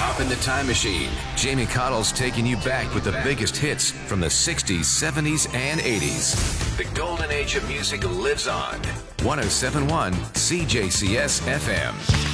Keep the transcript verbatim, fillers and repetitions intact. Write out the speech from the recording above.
Hop in the time machine. Jamie Cottle's taking you back with the biggest hits from the sixties, seventies, and eighties. The golden age of music lives on. one oh seven point one C J C S F M.